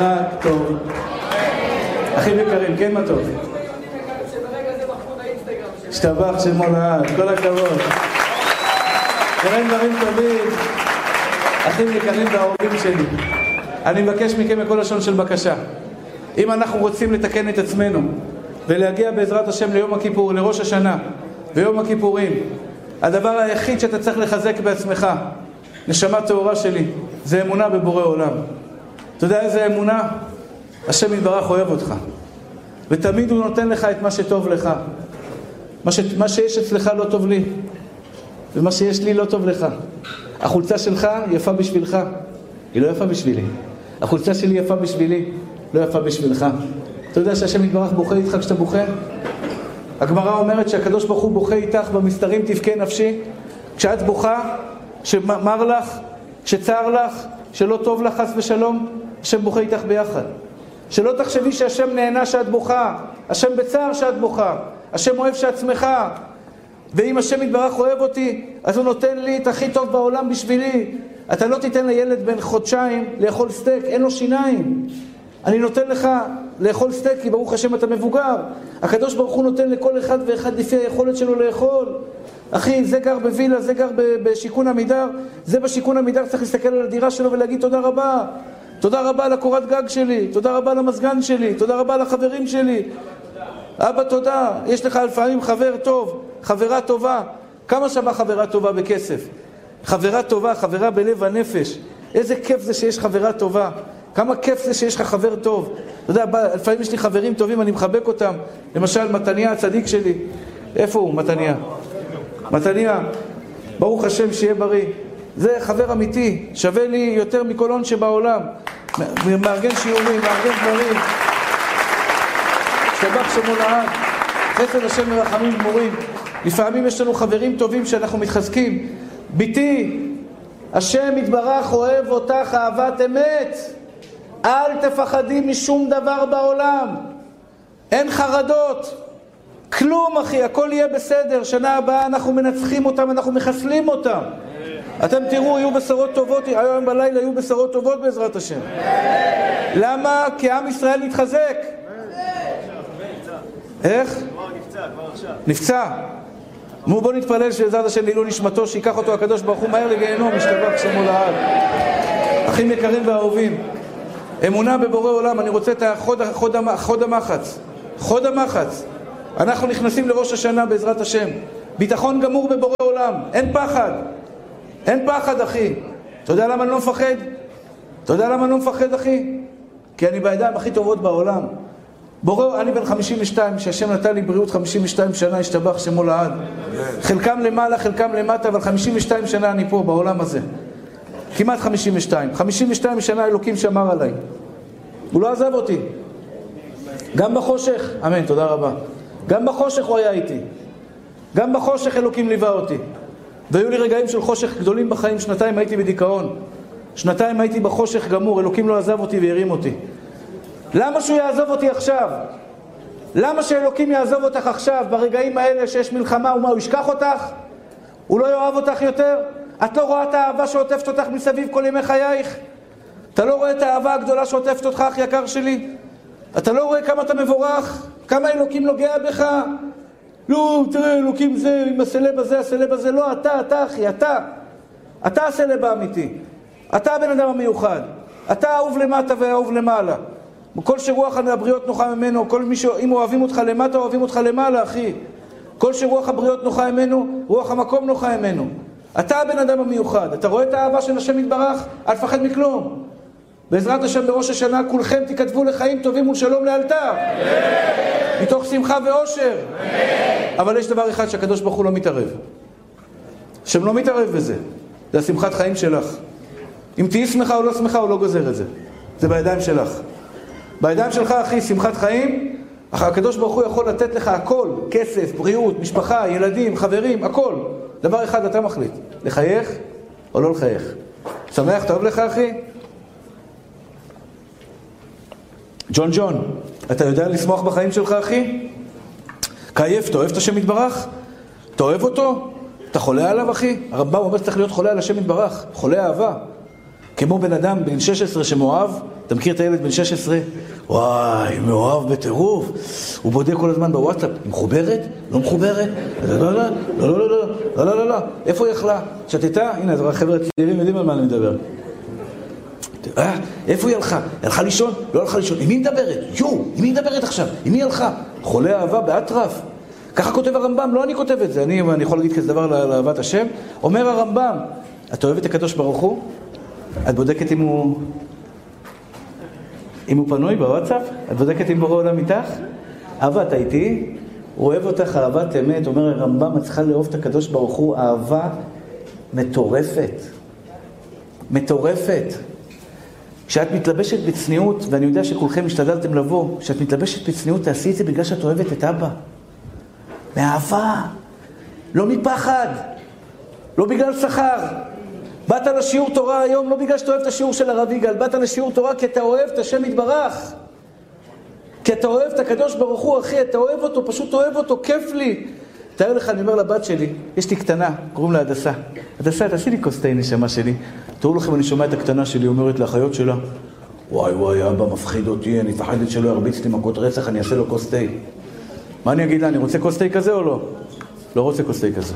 טוב. אחים יקרים, כן מה טוב? השתבח שמו לעד, כל הכבוד. קוראים דברים טובים, אחים יקרים והאהובים שלי. אני מבקש מכם מכל לשון של בקשה. אם אנחנו רוצים לתקן את עצמנו ולהגיע בעזרת השם ליום הכיפור, לראש השנה ויום הכיפורים, הדבר היחיד שאתה צריך לחזק בעצמך, נשמה טהורה שלי, זה אמונה בבורא עולם. אתה יודע איזה אמונה? השם יתברך אוהב אותך, ותמיד הוא נותן לך את מה שטוב לך. מה שיש אצלך לא טוב לי, ומה שיש לי לא טוב לך. החולצה שלך יפה בשבילך, היא לא יפה בשבילי. החולצה שלי יפה בשבילי, לא יפה בשבילך. אתה יודע שהשם יתברך בוכה איתך כשאתה בוכה? הגמרא אומרת שהקדוש ברוך הוא בוכה איתך במסתרים תבכה נפשי. כשאת בוכה, שמר לך, שצער לך, שלא טוב לך חס ושלום, השם בוכה איתך ביחד. שלא תחשבי שהשם נהנה שאת בוכה, השם בצער שאת בוכה, השם אוהב שעצמך. ואם השם יתברך אוהב אותי, אז הוא נותן לי את הכי טוב בעולם בשבילי. אתה לא תיתן לילד בן חודשיים לאכול סטייק, אין לו שיניים. אני נותן לך לאכול סטייק, כי ברוך השם אתה מבוגר. הקדוש ברוך הוא נותן לכל אחד ואחד לפי היכולת שלו לאכול. אחי, זה גר בווילה, זה גר בשיכון עמידר, זה בשיכון עמידר צריך להסתכל על הדירה שלו ולהגיד תודה רבה. תודה רבה על הקורת גג שלי, תודה רבה על המזגן שלי, תודה רבה על החברים שלי. אבא תודה, יש לך לפעמים חבר טוב, חברה טובה. כמה שווה חברה טובה בכסף? חברה טובה, חברה בלב הנפש. איזה כיף זה שיש חברה טובה. כמה כיף זה שיש לך חבר טוב. אתה יודע, לפעמים יש לי חברים טובים, אני מחבק אותם. למשל, מתניה הצדיק שלי. איפה הוא, מתניה? מתניה, ברוך השם שיהיה בריא. זה חבר אמיתי, שווה לי יותר מכל הון שבעולם. מארגן שיעורים, מארגן דברים. השתבח שמו לעד. חסד השם מרחמים גמורים. לפעמים יש לנו חברים טובים שאנחנו מתחזקים. ביתי, השם יתברך אוהב אותך אהבת אמת. אל תפחדי משום דבר בעולם. אין חרדות. כלום אחי, הכל יהיה בסדר. שנה הבאה אנחנו מנצחים אותם, אנחנו מחסלים אותם. אתם תראו, יהיו בשורות טובות, היום בלילה יהיו בשורות טובות בעזרת השם. למה? כי עם ישראל נתחזק. איך? נפצע. בוא נתפלל שבעזרת השם לעילוי נשמתו, שיקח אותו הקדוש ברוך הוא מהר לגיהנום, ישתבח שמו לעד. אחים יקרים ואהובים, אמונה בבורא עולם. אני רוצה את חוד המחץ. חוד המחץ. אנחנו נכנסים לראש השנה בעזרת השם. ביטחון גמור בבורא עולם. אין פחד. אין פחד אחי. אתה יודע למה אני לא מפחד? אתה יודע למה אני לא מפחד אחי? כי אני בידיים הכי טובות בעולם. בורא, אני בן 52, שהשם נתן לי בריאות 52 שנה, השתבח שמו לעד. חלקם למעלה, חלקם למטה, אבל 52 שנה אני פה בעולם הזה. כמעט 52. 52 שנה אלוקים שמר עליי. הוא לא עזב אותי. גם בחושך, אמן, תודה רבה. גם בחושך הוא היה איתי. גם בחושך אלוקים ליווה אותי. והיו לי רגעים של חושך גדולים בחיים. שנתיים הייתי בדיכאון. שנתיים הייתי בחושך גמור. אלוקים לא עזב אותי והרים אותי. למה שהוא יעזוב אותי עכשיו? למה שאלוקים יעזוב אותך עכשיו ברגעים האלה שיש מלחמה? ומה, הוא ישכח אותך? הוא לא יאהב אותך יותר? את לא רואה את האהבה שעוטפת אותך מסביב כל ימי חייך? אתה לא רואה את האהבה הגדולה שעוטפת אותך, אח יקר שלי? אתה לא רואה כמה אתה מבורך? כמה אלוקים נוגע בך? לא, תראה, אלוקים זה, עם הסלב הזה, הסלב הזה. לא, אתה אחי, אתה הסלב האמיתי. אתה הבן אדם המיוחד. אתה אהוב למטה ואהוב למעלה. כל שרוח הבריות נוחה ממנו, אם אוהבים אותך למטה, אוהבים אותך למעלה, אחי. כל שרוח הבריות נוחה ממנו, רוח המקום נוחה ממנו. אתה הבן אדם המיוחד. אתה רואה את האהבה של השם יתברך? אל תפחד מכלום. בעזרת השם בראש השנה כולכם תכתבו לחיים טובים ולשלום לאלתר. מתוך שמחה ואושר. אבל יש דבר אחד שהקדוש ברוך הוא לא מתערב. השם לא מתערב בזה. זה השמחת חיים שלך. אם תהי שמחה או לא שמחה, הוא לא גוזר את זה. זה בידיים שלך. בידיים שלך, אחי, שמחת חיים. הקדוש ברוך הוא יכול לתת לך הכל. כסף, בריאות, משפחה, ילדים, חברים, הכל. דבר אחד אתה מחליט. לחייך או לא לחייך. שמח, טוב לך, אחי? ג'ון, אתה יודע לשמוח בחיים שלך, אחי? כיף, אתה אוהב את השם יתברך? אתה אוהב אותו? אתה חולה עליו, אחי? הרמב"ם אומר שצריך להיות חולה על השם יתברך, חולה אהבה. כמו בן אדם בן 16 שמואב, אתה מכיר את הילד בן 16? וואי, מאוהב בטירוף. הוא בודק כל הזמן בוואטסאפ, היא מחוברת? לא מחוברת? לא, לא, לא, לא, לא, לא, לא, לא, לא. איפה היא אכלה? שתתה? הנה, אז חבר'ה צעירים יודעים על מה אני מדבר. איפה היא הלכה? הלכה לישון? לא הלכה לישון. עם מי מדברת? עם מי מדברת עכשיו? עם מי הלכה? חולה אהבה באטרף. ככה כותב הרמב"ם, לא אני כותב את זה. אני יכול להגיד כזה דבר לאהבת השם. אומר הרמב"ם, את אוהבת הקדוש ברוך הוא? את בודקת אם הוא פנוי בוואטסאפ? את בודקת אם בורא עולם איתך? אהבה, אתה איתי? הוא אוהב אותך אהבת אמת. אומר הרמב"ם, את צריכה לאהוב את הקדוש ברוך הוא אהבה מטורפת. מטורפת. כשאת מתלבשת בצניעות, ואני יודע שכולכם השתדלתם לבוא, כשאת מתלבשת בצניעות, תעשי את זה בגלל שאת אוהבת את אבא. מאהבה. לא מפחד. לא בגלל שכר. באת לשיעור תורה היום, לא בגלל שאתה אוהב את השיעור של הרב יגאל, באת לשיעור תורה כי אתה אוהב את השם יתברך. כי אתה אוהב את הקדוש ברוך הוא, אחי, אתה אוהב אותו, פשוט אוהב אותו, כיף לי. תאר לך, אני אומר לבת שלי, יש לי קטנה, קוראים לה הדסה. הדסה, תעשי לי כוס תה, נשמה שלי. תראו לכם, אני שומע את הקטנה שלי, אומרת לאחיות שלה, וואי וואי, אבא מפחיד אותי, אני מפחדת שלא ירביץ לי מכות רצח, אני אעשה לו כוס תה. מה אני אגיד לה, אני רוצה כוס תה כזה או לא? לא רוצה כוס תה כזה.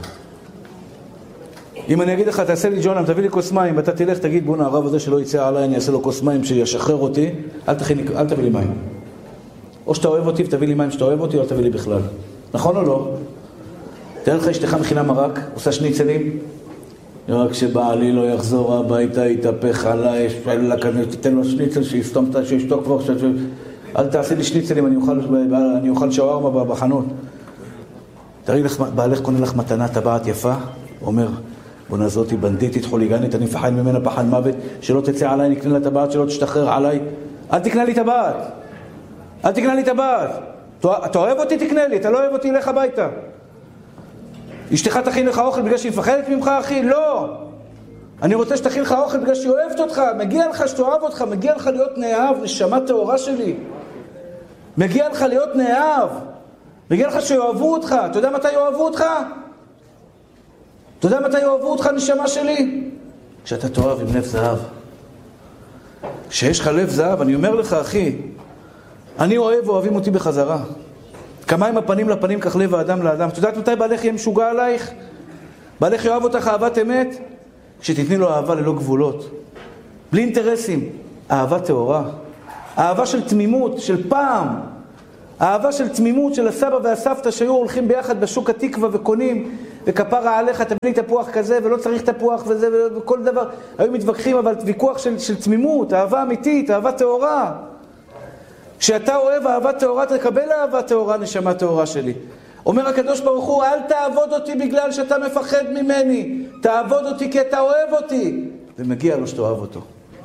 אם אני אגיד לך, תעשה לי ג'ונם, תביא לי כוס מים, ואתה תלך, תגיד, בוא הרב הזה שלא יצא עליי, אני אעשה לו כוס מים שישחרר אותי, אל תביא לי מים. או שאתה אוהב אותי ותביא לי מים שאתה אוהב אותי, או תביא לי בכלל. נכון או לא? תראה לך, אשתך מכינה מרק, עושה שניצלים, רק שבעלי לא יחזור הביתה, יתהפך עליי, תיתן לו שניצל, שישתוק כבר, אל תעשי לי שניצלים, אני אוכל שווארמה בחנות. תראי לך, בעלך קונה לך מתנה טבעת יפה, אומר, בונה זאתי בנדיטית, חוליגנית, אני מפחד ממנה פחד מוות, שלא תצא עליי, נקנה לה טבעת, שלא תשתחרר עליי. אל תקנה לי טבעת. אל תקנה לי טבעת. אתה אוהב אותי, תקנה לי, אתה לא אוהב אותי, לך הביתה. אשתך תכין לך אוכל בגלל שהיא מפחדת ממך, אחי? לא. אני רוצה שתכין לך אוכל בגלל שהיא אוהבת אותך. מגיע לך שתאהב אותך, מגיע לך להיות נאהב, נשמה טהורה שלי. מגיע לך להיות נאהב. מגיע לך שיאהבו אותך. אתה יודע מתי יאהבו אותך? אתה יודע מתי יאהבו אותך, נשמה שלי? כשאתה תאהב עם לב זהב. כשיש לך לב זהב, אני אומר לך, אחי, אני אוהב ואוהבים אותי בחזרה. כמה עם הפנים לפנים, כך לב האדם לאדם. אתה יודעת מתי בעלך יהיה משוגע עלייך? בעלך יאהב אותך אהבת אמת? כשתתני לו אהבה ללא גבולות. בלי אינטרסים. אהבה טהורה. אהבה של תמימות, של פעם. אהבה של תמימות של הסבא והסבתא שהיו הולכים ביחד בשוק התקווה וקונים, וכפרה עליך, תביא לי תפוח כזה, ולא צריך תפוח וזה, וכל דבר. היו מתווכחים, אבל ויכוח של תמימות, אהבה אמיתית, אהבה טהורה. כשאתה אוהב אהבה טהורה, תקבל אהבה טהורה, נשמה טהורה שלי. אומר הקדוש ברוך הוא, אל תעבוד אותי בגלל שאתה מפחד ממני. תעבוד אותי כי אתה אוהב אותי. ומגיע לו שתאהב אותו.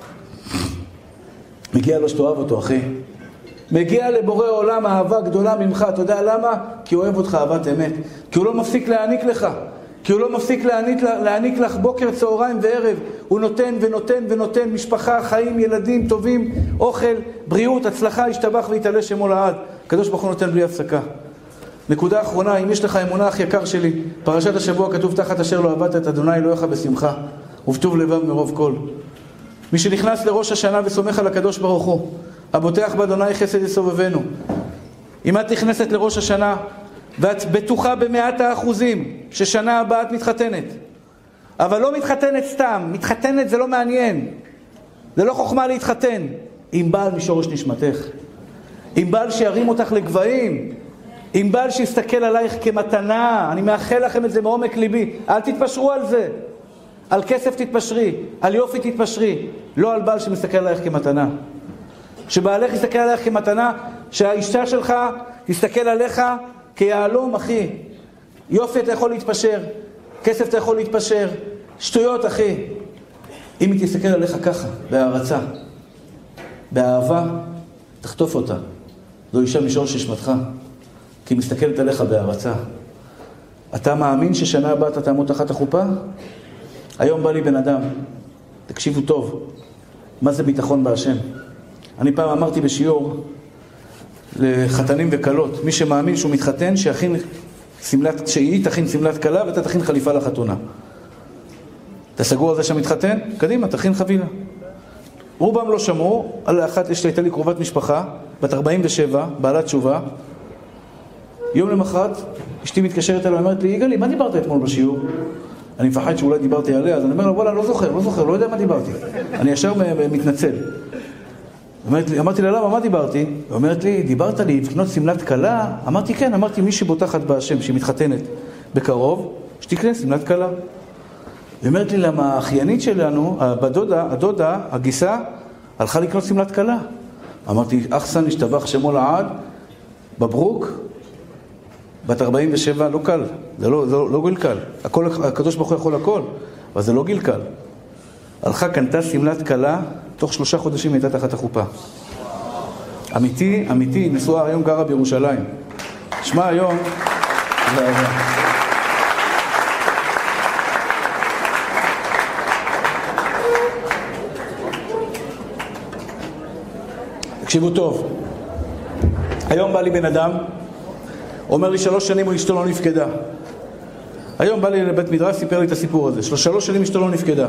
מגיע לו שתאהב אותו, אחי. מגיע לבורא עולם אהבה גדולה ממך. אתה יודע למה? כי הוא אוהב אותך אהבת אמת. כי הוא לא מפסיק להעניק לך. כי הוא לא מפסיק להעניק לך בוקר, צהריים וערב. הוא נותן ונותן ונותן, משפחה, חיים, ילדים טובים, אוכל, בריאות, הצלחה, ישתבח ויתעלה שמו לעד. הקדוש ברוך הוא נותן בלי הפסקה. נקודה אחרונה, אם יש לך אמונה, אח יקר שלי, פרשת השבוע כתוב תחת אשר לא עבדת את אדוני אלוהיך בשמחה ובטוב לבב מרוב כל. מי שנכנס לראש השנה וסומך על הקדוש ברוך הוא, הבוטח באדוני חסד יסובבנו. אם את נכנסת לראש השנה ואת בטוחה ב100% ששנה הבאה את מתחתנת, אבל לא מתחתנת סתם, מתחתנת זה לא מעניין, זה לא חוכמה להתחתן, עם בעל משורש נשמתך, עם בעל שירים אותך לגבהים, עם בעל שיסתכל עלייך כמתנה. אני מאחל לכם את זה מעומק ליבי. אל תתפשרו על זה. על כסף תתפשרי, על יופי תתפשרי, לא על בעל שמסתכל עלייך כמתנה. שבעלך יסתכל עלייך כמתנה, שהאישה שלך תסתכל עליך כיעלום, אחי. יופי אתה יכול להתפשר, כסף אתה יכול להתפשר, שטויות, אחי. אם היא תסתכל עליך ככה, בהערצה, באהבה, תחטוף אותה. זו אישה משורש נשמתך, כי היא מסתכלת עליך בהערצה. אתה מאמין ששנה הבאה אתה תעמוד תחת החופה? היום בא לי בן אדם, תקשיבו טוב, מה זה ביטחון בהשם? אני פעם אמרתי בשיעור לחתנים וקלות, מי שמאמין שהוא מתחתן, שהיא תכין סמלת קלה ואתה תכין חליפה לחתונה. אתה סגור על זה שמתחתן? קדימה, תכין חבילה. רובם לא שמעו, על אחת הייתה לי קרובת משפחה, בת 47, בעלת תשובה. יום למחרת, אשתי מתקשרת אליי, אומרת לי, יגאלי, מה דיברת אתמול בשיעור? אני מפחד שאולי דיברתי עליה, אז אני אומר לה, וואלה, לא זוכר, לא יודע מה דיברתי. אני ישר מתנצל. אמרתי לה, למה, מה דיברתי? היא אומרת לי, דיברת לי לקנות סמלת כלה? אמרתי, כן, אמרתי, מי שבוטחת בהשם, שהיא מתחתנת בקרוב, שתקנה סמלת כלה. היא אומרת לי, למה האחיינית שלנו, הדודה, הגיסה, הלכה לקנות סמלת כלה. אמרתי, אחסן, השתבח שמו לעד, בברוק, בת 47, לא קל, זה לא גיל קל. הקדוש ברוך הוא יכול הכל, אבל זה לא גיל קל. הלכה, קנתה סמלת כלה, תוך 3 חודשים הייתה תחת החופה. אמיתי, נשואה היום גרה בירושלים. שמע היום, תקשיבו טוב. היום בא לי בן אדם, אומר לי 3 שנים הוא אשתו לא נפקדה. היום בא לי לבית מדרש, סיפר לי את הסיפור הזה. 3 שנים אשתו לא נפקדה.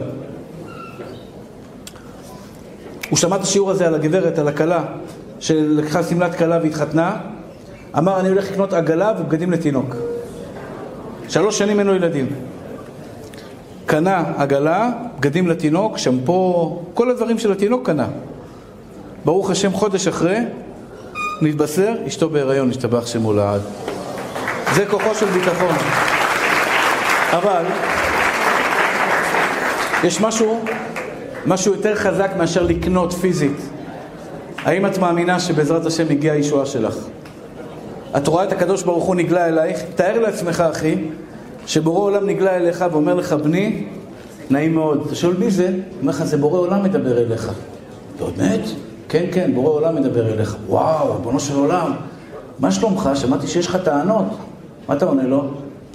הוא שמע את השיעור הזה על הגברת, על הכלה, שלקחה סמלת כלה והתחתנה. אמר, אני הולך לקנות עגלה ובגדים לתינוק. 3 שנים אין לו ילדים. קנה עגלה, בגדים לתינוק, שמפו, כל הדברים של התינוק קנה. ברוך השם, חודש אחרי, נתבשר, אשתו בהיריון, השתבח שמו לעד. זה כוחו של ביטחון. אבל יש משהו יותר חזק מאשר לקנות פיזית. האם את מאמינה שבעזרת השם הגיעה הישועה שלך? את רואה את הקדוש ברוך הוא נגלה אלייך? תאר לעצמך, אחי, שבורא עולם נגלה אליך ואומר לך, בני, נעים מאוד. אתה שואל מי זה? אומר לך, זה בורא עולם מדבר אליך. באמת? כן, בורא עולם מדבר אליך. וואו, בונו של עולם. מה שלומך? שמעתי שיש לך טענות. מה אתה עונה לו?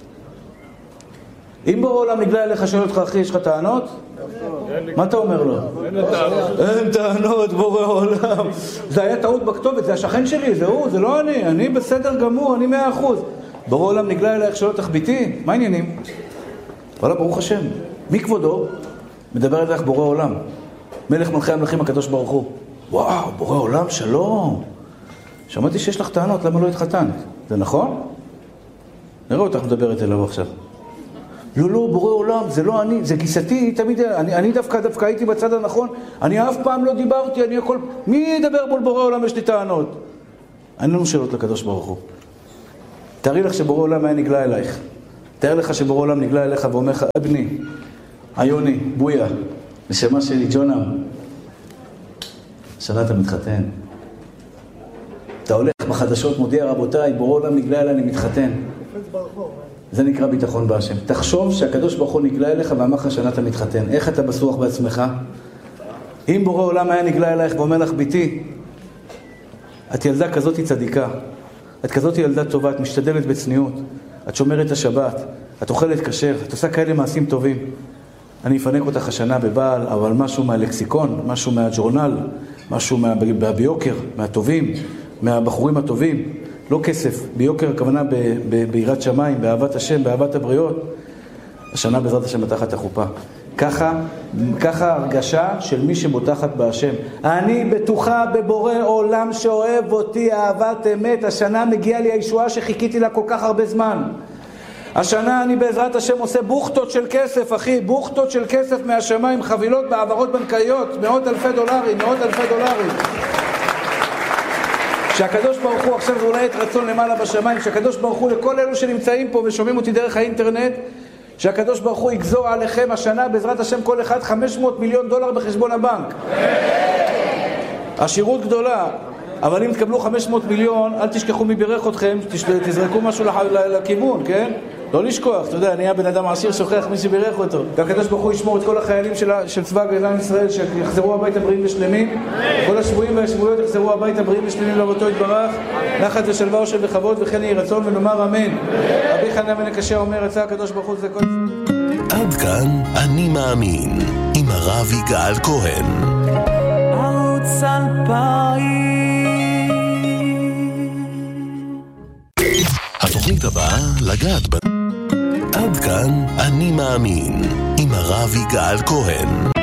אם בורא עולם נגלה אליך, שואל אותך, אחי, יש לך טענות? מה אתה אומר לו? אין טענות, בורא עולם. זה היה טעות בכתובת, זה השכן שלי, זה הוא, זה לא אני בסדר גמור, אני 100%. בורא עולם נגלה אלייך, שואל אותך, ביתי, מה העניינים? וואלה, ברוך השם. מי כבודו? מדבר אלייך בורא עולם. מלך מלכי המלכים הקדוש ברוך הוא. וואו, בורא עולם, שלום. שמעתי שיש לך טענות, למה לא התחתנת? זה נכון? נראה אותך מדברת אליו עכשיו. לא, בורא עולם, זה לא אני, זה גיסתי, תמיד, אני דווקא הייתי בצד הנכון, אני אף פעם לא דיברתי, אני הכל, מי ידבר מול בורא עולם, יש לי טענות? אני לא שאלות לקדוש ברוך הוא. תארי לך שבורא עולם היה נגלה אלייך. תאר לך שבורא עולם נגלה אליך ואומר לך, אבני, היוני, בויה, נשמה שלי, ג'ונם, שנה אתה מתחתן. אתה הולך בחדשות, מודיע רבותיי, בורא עולם נגלה אליי, אני מתחתן. זה נקרא ביטחון בהשם. תחשוב שהקדוש ברוך הוא נגלה אליך ואמר לך שנה אתה מתחתן. איך אתה בסוח בעצמך? אם בורא עולם היה נגלה אלייך ואומר לך, ביתי, את ילדה כזאת צדיקה, את כזאת ילדה טובה, את משתדלת בצניעות, את שומרת השבת, את אוכלת כשר, את עושה כאלה מעשים טובים. אני אפנק אותך השנה בבעל, אבל משהו מהלקסיקון, משהו מהג'ורנל, משהו מהביוקר, מהטובים, מהבחורים הטובים. לא כסף, ביוקר הכוונה ביראת שמיים, באהבת השם, באהבת הבריות. השנה בעזרת השם בתחת החופה. ככה הרגשה של מי שבוטחת בהשם. אני בטוחה בבורא עולם שאוהב אותי אהבת אמת. השנה מגיעה לי הישועה שחיכיתי לה כל כך הרבה זמן. השנה אני בעזרת השם עושה בוכטות של כסף, אחי, בוכטות של כסף מהשמיים, חבילות בעברות בנקאיות, $100,000. שהקדוש ברוך הוא עכשיו זה אולי את רצון למעלה בשמיים, שהקדוש ברוך הוא לכל אלו שנמצאים פה ושומעים אותי דרך האינטרנט, שהקדוש ברוך הוא יגזור עליכם השנה בעזרת השם כל אחד $500 מיליון בחשבון הבנק. עשירות גדולה. אבל אם תקבלו 500 מיליון, אל תשכחו מי בירך אתכם, תזרקו משהו לכיוון, כן? לא לשכוח, אתה יודע, נהיה בן אדם עשיר שוכח מי שבירך אותו. והקדוש ברוך הוא ישמור את כל החיילים של צבא הגנה לישראל, שיחזרו הביתה בריאים ושלמים. כל השבויים והשבויות יחזרו הביתה בריאים ושלמים לאבותו יתברך. נחת ושלווה אושר וכבוד וכן יהי רצון, ונאמר אמן. רבי חנניה בן הקשה אומר, רצה הקדוש ברוך הוא זה כל... עד כאן אני מאמין, עם הרב יגאל כהן. ערוץ 2000. התוכנית הבאה לגעת עד כאן אני מאמין, עם הרב יגאל כהן.